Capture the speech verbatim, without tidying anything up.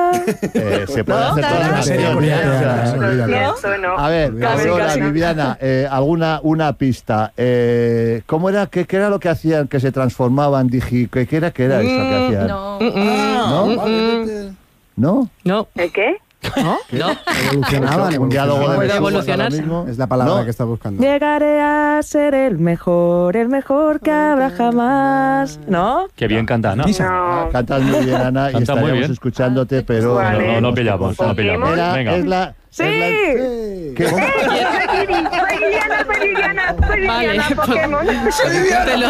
Eh, se puede No, hacer todas claro. las Sería canciones. curioso, O sea, ¿no? Eso no. A ver, Casi, Aurora, casi. Viviana, eh, alguna una pista. Eh, ¿Cómo era? ¿Qué, ¿Qué era lo que hacían? Que se transformaban, dije, ¿qué, qué era? ¿Qué era eso que hacían? No. ¿No? Mm, ¿No? No. ¿El qué? ¿No? No. Evolucionaban, Un diálogo de Puede Besugo ahora evolucionarse. mismo. Es la palabra ¿No? que está buscando. Llegaré a ser el mejor, el mejor que habrá jamás. ¿No? Qué bien canta, ¿no? Ah, No. cantas muy bien, Ana, y Canta muy estaríamos bien. escuchándote, pero... ¿Cuál No, no, no pillamos, no pillamos. Era, Venga. es la... ¡Sí! es la- ¿Qué? Soy Viviana, soy Viviana, soy Viviana Vale, Pokémon. Te lo